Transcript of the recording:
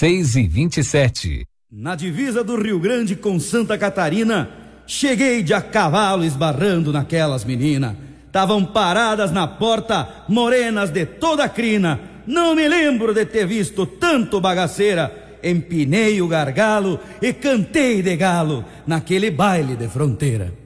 6h27. Na divisa do Rio Grande com Santa Catarina, cheguei de a cavalo esbarrando naquelas meninas. Tavam paradas na porta, morenas de toda a crina. Não me lembro de ter visto tanto bagaceira. Empinei o gargalo e cantei de galo naquele baile de fronteira.